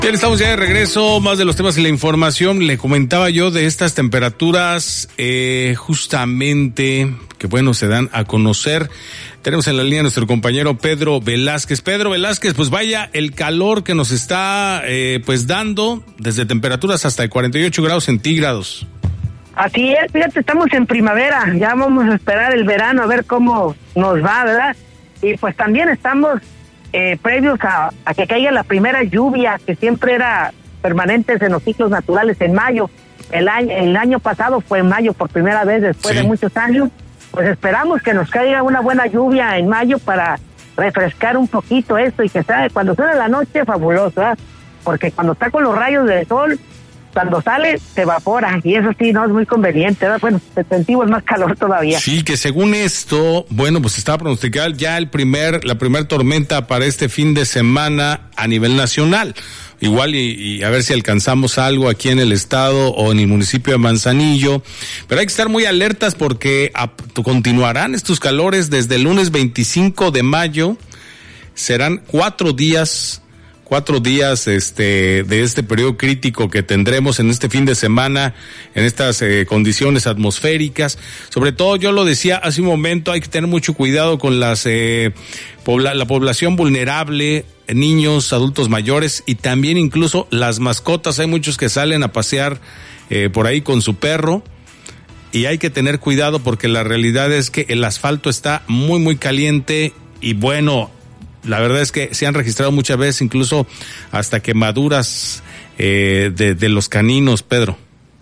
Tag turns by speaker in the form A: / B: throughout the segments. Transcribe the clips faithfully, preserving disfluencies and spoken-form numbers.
A: Bien, estamos ya de regreso, más de los temas y la información. Le comentaba yo de estas temperaturas eh, justamente que, bueno, se dan a conocer. Tenemos en la línea a nuestro compañero Pedro Velázquez. Pedro Velázquez, pues vaya el calor que nos está eh, pues dando desde temperaturas hasta cuarenta y ocho grados centígrados.
B: Así es, fíjate, estamos en primavera, ya vamos a esperar el verano a ver cómo nos va, ¿verdad? Y pues también estamos eh, previos a, a que caiga la primera lluvia, que siempre era permanente en los ciclos naturales en mayo. El año, el año pasado fue en mayo por primera vez después sí. de muchos años. Pues esperamos que nos caiga una buena lluvia en mayo para refrescar un poquito esto y que sea, cuando suena la noche, fabuloso, ¿eh? Porque cuando está con los rayos del sol, cuando sale, se evapora, y eso sí, no es muy conveniente, ¿verdad? Bueno, sentimos más calor todavía.
A: Sí, que según esto, bueno, pues estaba pronosticada ya el primer, la primer tormenta para este fin de semana a nivel nacional. Igual y, y a ver si alcanzamos algo aquí en el estado o en el municipio de Manzanillo, pero hay que estar muy alertas porque a, continuarán estos calores desde el lunes veinticinco de mayo, serán cuatro días Cuatro días este de este periodo crítico que tendremos en este fin de semana, en estas eh, condiciones atmosféricas. Sobre todo, yo lo decía hace un momento, hay que tener mucho cuidado con las eh, pobla, la población vulnerable, niños, adultos mayores y también incluso las mascotas. Hay muchos que salen a pasear eh, por ahí con su perro y hay que tener cuidado porque la realidad es que el asfalto está muy, muy caliente y bueno, la verdad es que se han registrado muchas veces incluso hasta quemaduras eh, de, de los caninos, Pedro.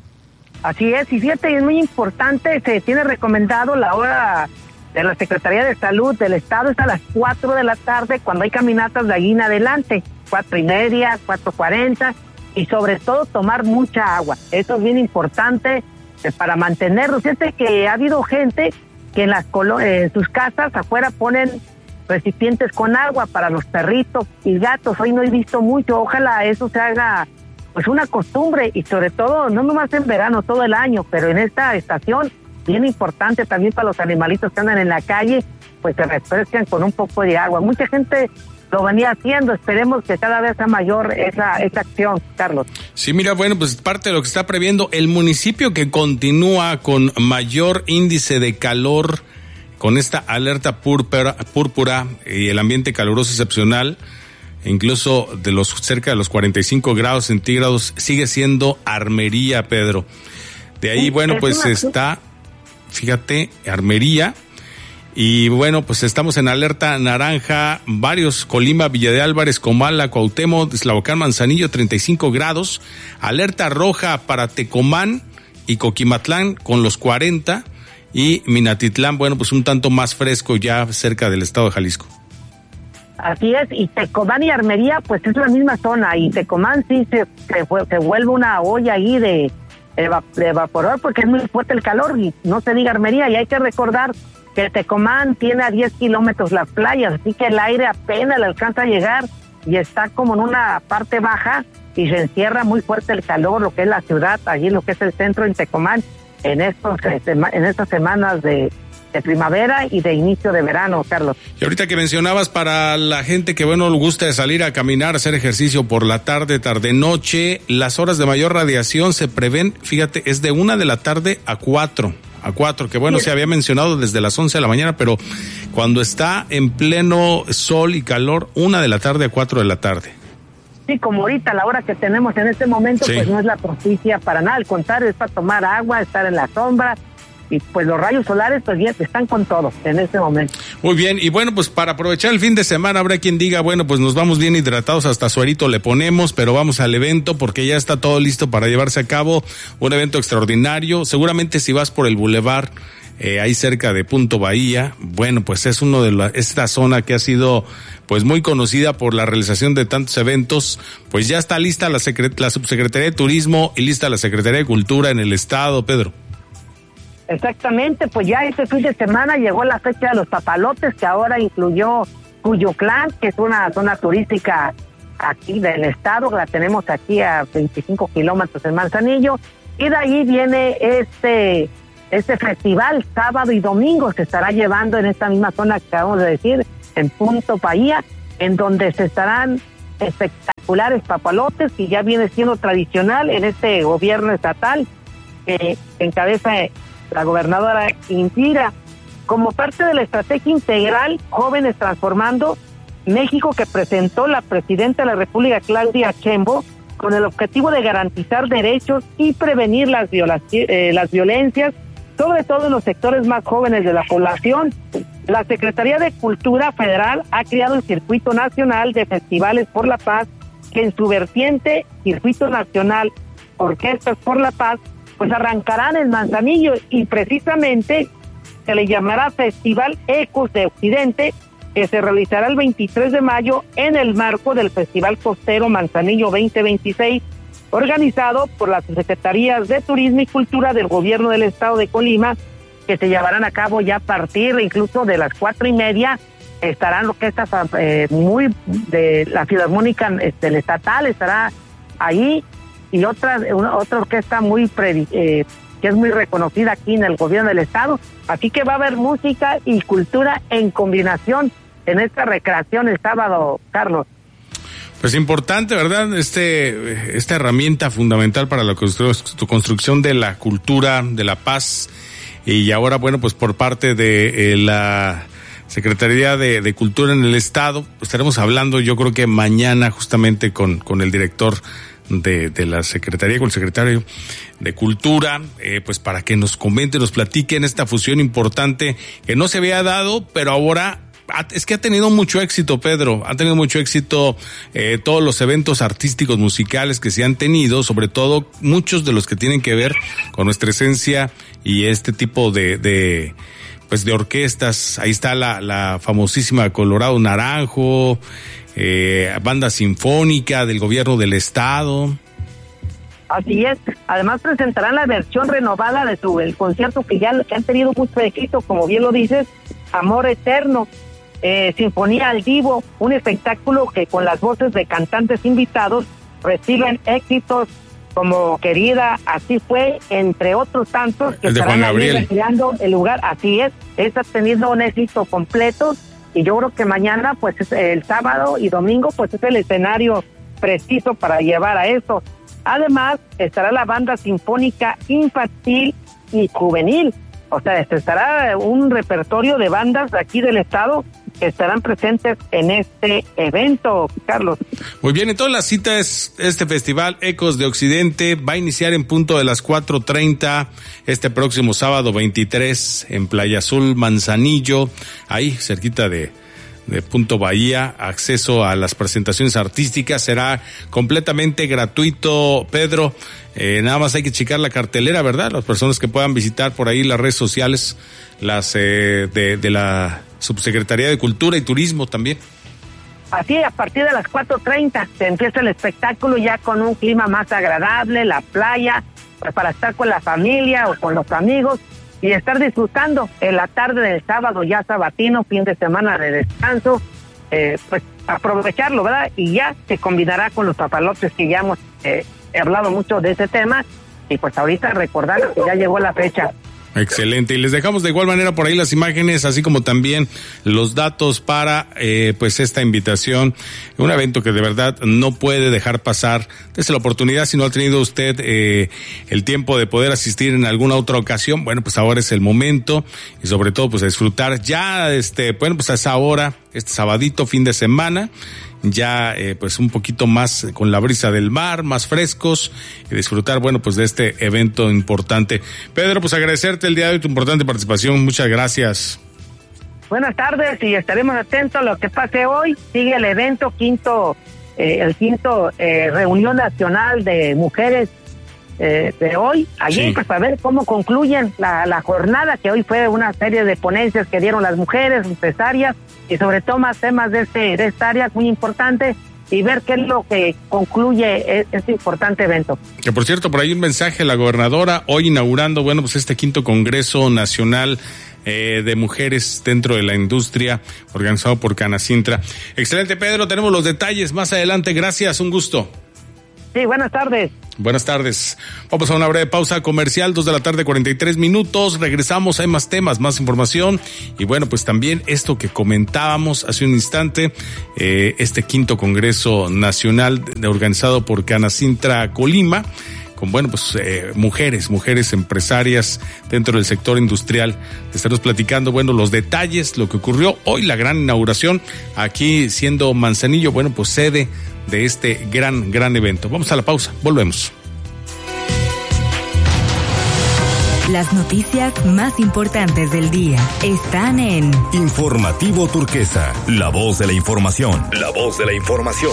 B: Así es, y fíjate, es muy importante, se tiene recomendado la hora de la Secretaría de Salud del Estado, es a las cuatro de la tarde cuando hay caminatas de allí en adelante, cuatro y media, cuatro cuarenta, y sobre todo tomar mucha agua. Eso es bien importante eh, para mantenerlo. Fíjate que ha habido gente que en las colo- eh, sus casas afuera ponen recipientes con agua para los perritos y gatos. Hoy no he visto mucho, ojalá eso se haga pues una costumbre y sobre todo, no nomás en verano, todo el año, pero en esta estación, bien importante también para los animalitos que andan en la calle, pues se refrescan con un poco de agua. Mucha gente lo venía haciendo, esperemos que cada vez sea mayor esa, esa acción, Carlos.
A: Sí, mira, bueno, pues parte de lo que está previendo el municipio que continúa con mayor índice de calor, con esta alerta púrpura, púrpura y el ambiente caluroso excepcional, incluso de los cerca de los cuarenta y cinco grados centígrados, sigue siendo Armería, Pedro. De ahí, bueno, pues está, fíjate, Armería, y bueno, pues estamos en alerta naranja, varios, Colima, Villa de Álvarez, Comala, Cuauhtémoc, Tlahuacán, Manzanillo, treinta y cinco grados, alerta roja para Tecomán y Coquimatlán con los cuarenta, y Minatitlán, bueno, pues un tanto más fresco ya cerca del estado de Jalisco.
B: Así es, y Tecomán y Armería, pues es la misma zona, y Tecomán sí se, se, se vuelve una olla ahí de, de evaporar porque es muy fuerte el calor, y no se diga Armería, y hay que recordar que Tecomán tiene a diez kilómetros las playas, así que el aire apenas le alcanza a llegar, y está como en una parte baja, y se encierra muy fuerte el calor, lo que es la ciudad, allí lo que es el centro en Tecomán, en estos en estas semanas de, de primavera y de inicio de verano, Carlos.
A: Y ahorita que mencionabas para la gente que bueno le gusta salir a caminar, hacer ejercicio por la tarde, tarde noche, las horas de mayor radiación se prevén, fíjate, es de una de la tarde a cuatro, a cuatro, que bueno, sí, se había mencionado desde las once de la mañana, pero cuando está en pleno sol y calor, una de la tarde a cuatro de la tarde.
B: Sí, como ahorita, la hora que tenemos en este momento, sí, pues no es la propicia para nada, al contrario, es para tomar agua, estar en la sombra, y pues los rayos solares pues ya están con todo en este momento.
A: Muy bien, y bueno, pues para aprovechar el fin de semana, habrá quien diga, bueno, pues nos vamos bien hidratados, hasta suerito le ponemos, pero vamos al evento porque ya está todo listo para llevarse a cabo, un evento extraordinario. Seguramente si vas por el bulevar, eh, ahí cerca de Punto Bahía, bueno, pues es uno de la, esta zona que ha sido pues muy conocida por la realización de tantos eventos, pues ya está lista la, secret, la Subsecretaría de Turismo y lista la Secretaría de Cultura en el estado, Pedro.
B: Exactamente, pues ya este fin de semana llegó la fecha de los papalotes, que ahora incluyó Cuyuclán, que es una zona turística aquí del estado, la tenemos aquí a veinticinco kilómetros en Manzanillo, y de ahí viene este este festival, sábado y domingo se estará llevando en esta misma zona que acabamos de decir, en Punto Bahía, en donde se estarán espectaculares espectaculares papalotes que ya viene siendo tradicional en este gobierno estatal que encabeza la gobernadora Indira, como parte de la estrategia integral Jóvenes Transformando México que presentó la presidenta de la República, Claudia Sheinbaum, con el objetivo de garantizar derechos y prevenir las, viola- eh, las violencias, sobre todo en los sectores más jóvenes de la población. La Secretaría de Cultura Federal ha creado el Circuito Nacional de Festivales por la Paz, que en su vertiente Circuito Nacional Orquestas por la Paz, pues arrancarán en Manzanillo y precisamente se le llamará Festival Ecos de Occidente, que se realizará el veintitrés de mayo en el marco del Festival Costero Manzanillo veinte veintiséis, organizado por las Secretarías de Turismo y Cultura del Gobierno del Estado de Colima, que se llevarán a cabo ya a partir incluso de las cuatro y media. Estarán orquestas eh, muy de la Filarmónica del Estatal, estará ahí, y otra, una, otra orquesta muy pre, eh, que es muy reconocida aquí en el gobierno del estado, así que va a haber música y cultura en combinación en esta recreación el sábado, Carlos.
A: Pues importante, ¿verdad? Este, esta herramienta fundamental para la constru- construcción de la cultura, de la paz, y ahora, bueno, pues por parte de eh, la Secretaría de, de Cultura en el Estado, estaremos hablando, yo creo que mañana justamente con, con el director de, de la Secretaría, con el secretario de Cultura, eh, pues para que nos comente, nos platique en esta fusión importante que no se había dado, pero ahora es que ha tenido mucho éxito, Pedro, ha tenido mucho éxito eh, todos los eventos artísticos, musicales que se han tenido, sobre todo muchos de los que tienen que ver con nuestra esencia y este tipo de, de pues de orquestas. Ahí está la, la famosísima Colorado Naranjo, eh, banda sinfónica del gobierno del estado.
B: Así es, además presentarán la versión renovada de su el concierto que ya que han tenido mucho éxito, como bien lo dices, Amor Eterno, eh, Sinfonía al Vivo, un espectáculo que con las voces de cantantes invitados reciben éxitos como Querida, Así Fue, entre otros tantos que
A: el de
B: estarán
A: Juan Gabriel
B: recreando el lugar. Así es, está teniendo un éxito completo y yo creo que mañana, pues el sábado y domingo, pues es el escenario preciso para llevar a eso. Además, estará la banda sinfónica infantil y juvenil. O sea, estará un repertorio de bandas de aquí del estado que estarán presentes en este evento, Carlos.
A: Muy bien, entonces la cita es este festival Ecos de Occidente, va a iniciar en punto de las cuatro treinta este próximo sábado veintitrés en Playa Azul, Manzanillo, ahí cerquita de de Punto Bahía. Acceso a las presentaciones artísticas será completamente gratuito, Pedro. Eh, nada más hay que checar la cartelera, ¿verdad? Las personas que puedan visitar por ahí las redes sociales, las eh, de, de la Subsecretaría de Cultura y Turismo también.
B: Así, a partir de las cuatro treinta se empieza el espectáculo ya con un clima más agradable, la playa, pues para estar con la familia o con los amigos y estar disfrutando en la tarde del sábado ya sabatino, fin de semana de descanso, eh, pues aprovecharlo, ¿verdad? Y ya se combinará con los papalotes que ya hemos eh, hablado mucho de ese tema y pues ahorita recordar que ya llegó la fecha.
A: Excelente, y les dejamos de igual manera por ahí las imágenes, así como también los datos para eh, pues esta invitación, un evento que de verdad no puede dejar pasar. Desde la oportunidad, si no ha tenido usted eh, el tiempo de poder asistir en alguna otra ocasión, bueno, pues ahora es el momento y sobre todo pues a disfrutar ya, este, bueno, pues a esa hora, este sabadito, fin de semana, ya eh, pues un poquito más con la brisa del mar, más frescos y disfrutar, bueno, pues de este evento importante. Pedro, pues agradecerte el día de hoy tu importante participación, muchas gracias.
B: Buenas tardes y estaremos atentos a lo que pase hoy. Sigue el evento quinto, eh, el quinto eh, reunión nacional de mujeres eh, de hoy. Allí sí. Pues para ver cómo concluyen la, la jornada, que hoy fue una serie de ponencias que dieron las mujeres empresarias y sobre todo más temas de, este, de esta área muy importante y ver qué es lo que concluye este importante evento.
A: Que por cierto, por ahí un mensaje, la gobernadora hoy inaugurando, bueno, pues este quinto Congreso Nacional eh, de Mujeres dentro de la Industria, organizado por Canacintra. Excelente, Pedro, tenemos los detalles más adelante, gracias, un gusto.
B: Sí, buenas tardes.
A: Buenas tardes. Vamos a una breve pausa comercial, dos de la tarde, cuarenta y tres minutos. Regresamos, hay más temas, más información. Y bueno, pues también esto que comentábamos hace un instante, eh, este quinto Congreso Nacional organizado por Canacintra Colima, con, bueno, pues eh, mujeres, mujeres empresarias dentro del sector industrial. Estaremos platicando, bueno, los detalles, lo que ocurrió hoy, la gran inauguración, aquí siendo Manzanillo, bueno, pues sede de este gran, gran evento. Vamos a la pausa, volvemos.
C: Las noticias más importantes del día están en
D: Informativo Turquesa, la voz de la información. La voz de la información.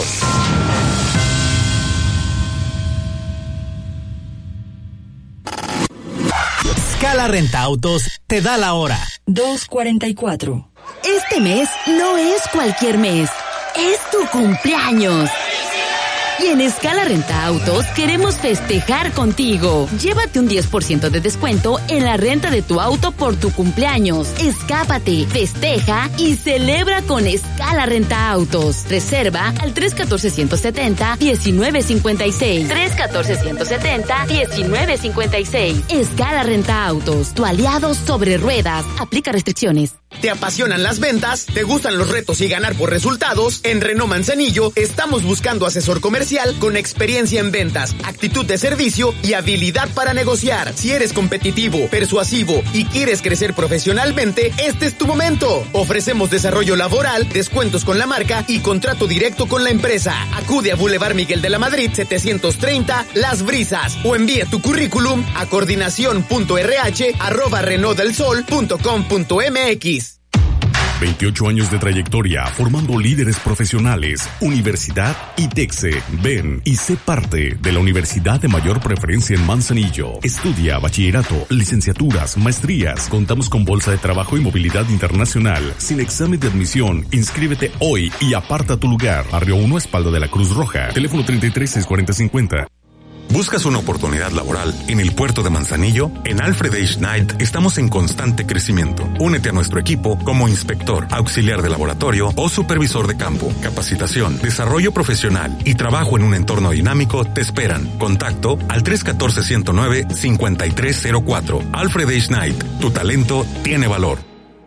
E: Scala Renta Autos te da la hora.
C: dos cuarenta y cuatro. Este mes no es cualquier mes, es tu cumpleaños. Y en Scala Renta Autos queremos festejar contigo. Llévate un diez por ciento de descuento en la renta de tu auto por tu cumpleaños. Escápate, festeja y celebra con Scala Renta Autos. Reserva al tres uno cuatro, uno siete cero, uno nueve cinco seis. tres uno cuatro, uno siete cero, uno nueve cinco seis. Scala Renta Autos, tu aliado sobre ruedas. Aplica restricciones.
F: ¿Te apasionan las ventas? ¿Te gustan los retos y ganar por resultados? En Renault Manzanillo estamos buscando asesor comercial con experiencia en ventas, actitud de servicio y habilidad para negociar. Si eres competitivo, persuasivo y quieres crecer profesionalmente, este es tu momento. Ofrecemos desarrollo laboral, descuentos con la marca y contrato directo con la empresa. Acude a Boulevard Miguel de la Madrid setecientos treinta, Las Brisas, o envía tu currículum a coordinación punto r h arroba renault del sol punto com punto m x.
D: veintiocho años de trayectoria formando líderes profesionales. Universidad ITEXE. Ven y sé parte de la universidad de mayor preferencia en Manzanillo. Estudia bachillerato, licenciaturas, maestrías. Contamos con bolsa de trabajo y movilidad internacional. Sin examen de admisión, inscríbete hoy y aparta tu lugar. Barrio uno, espalda de la Cruz Roja. Teléfono treinta y tres, seiscientos cuarenta, cincuenta.
G: ¿Buscas una oportunidad laboral en el puerto de Manzanillo? En Alfred H. Knight estamos en constante crecimiento. Únete a nuestro equipo como inspector, auxiliar de laboratorio o supervisor de campo. Capacitación, desarrollo profesional y trabajo en un entorno dinámico te esperan. Contacto al tres uno cuatro, uno cero nueve, cinco tres cero cuatro. Alfred H. Knight, tu talento tiene valor.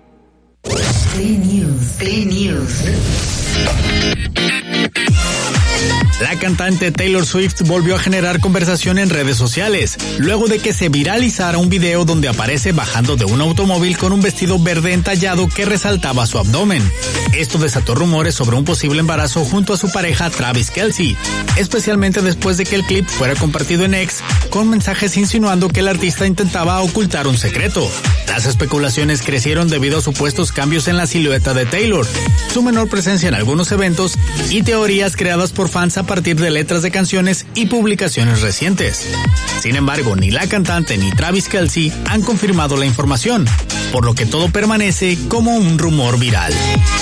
C: T-News, T-News.
E: La cantante Taylor Swift volvió a generar conversación en redes sociales, luego de que se viralizara un video donde aparece bajando de un automóvil con un vestido verde entallado que resaltaba su abdomen. Esto desató rumores sobre un posible embarazo junto a su pareja Travis Kelce, especialmente después de que el clip fuera compartido en X con mensajes insinuando que el artista intentaba ocultar un secreto. Las especulaciones crecieron debido a supuestos cambios en la silueta de Taylor, su menor presencia en algunos eventos y teorías creadas por fans a partir de letras de canciones y publicaciones recientes. Sin embargo, ni la cantante ni Travis Kelce han confirmado la información, por lo que todo permanece como un rumor viral.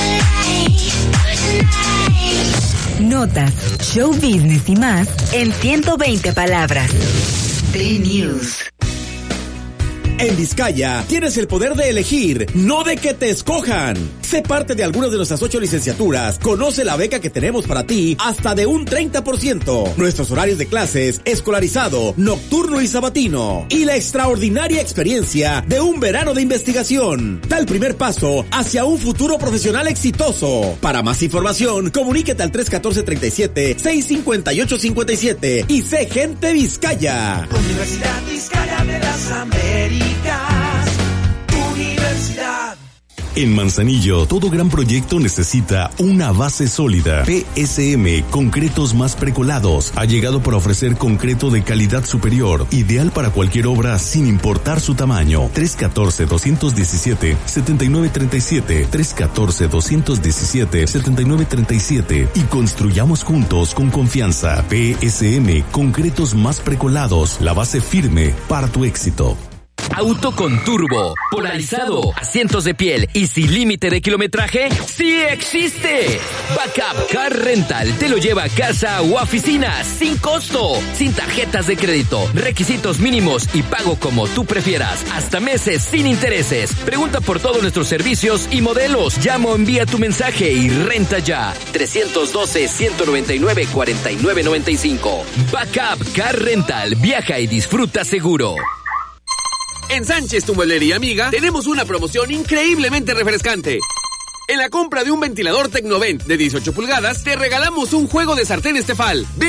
C: Notas, show business y más en ciento veinte palabras. T-News.
H: En Vizcaya, tienes el poder de elegir, no de que te escojan. Sé parte de algunas de nuestras ocho licenciaturas. Conoce la beca que tenemos para ti hasta de un treinta por ciento. Nuestros horarios de clases, escolarizado, nocturno y sabatino. Y la extraordinaria experiencia de un verano de investigación. Da el primer paso hacia un futuro profesional exitoso. Para más información, comuníquete al tres uno cuatro, tres siete, seis cinco ocho cinco siete y sé gente Vizcaya.
I: Universidad Vizcaya de las Américas. Universidad.
D: En Manzanillo, todo gran proyecto necesita una base sólida. P S M, Concretos Más Precolados, ha llegado para ofrecer concreto de calidad superior, ideal para cualquier obra sin importar su tamaño. tres uno cuatro, dos uno siete, siete nueve tres siete, tres uno cuatro, dos uno siete, siete nueve tres siete y construyamos juntos con confianza. P S M, Concretos Más Precolados, la base firme para tu éxito.
J: Auto con turbo, polarizado, asientos de piel y sin límite de kilometraje. ¡Sí existe! Backup Car Rental te lo lleva a casa o a oficina sin costo, sin tarjetas de crédito, requisitos mínimos y pago como tú prefieras, hasta meses sin intereses. Pregunta por todos nuestros servicios y modelos. Llama o envía tu mensaje y renta ya. trescientos doce, ciento noventa y nueve, cuarenta y nueve noventa y cinco. Backup Car Rental. Viaja y disfruta seguro.
K: En Sánchez, tu mueblería amiga, tenemos una promoción increíblemente refrescante. En la compra de un ventilador Tecnovent de dieciocho pulgadas, te regalamos un juego de sartenes Tefal.